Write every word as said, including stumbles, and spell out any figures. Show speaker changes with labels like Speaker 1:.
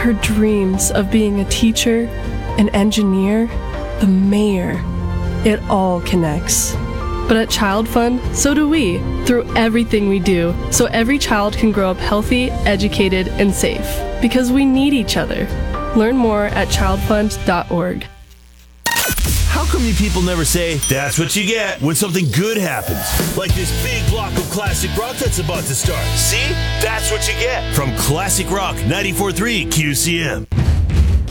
Speaker 1: her dreams of being a teacher, an engineer, the mayor. It all connects. But at Child Fund, so do we, through everything we do, so every child can grow up healthy, educated, and safe. Because we need each other. Learn more at child fund dot org.
Speaker 2: How come you people never say, that's what you get when something good happens? Like this big block of classic rock that's about to start. See? That's what you get from Classic Rock ninety-four point three Q C M.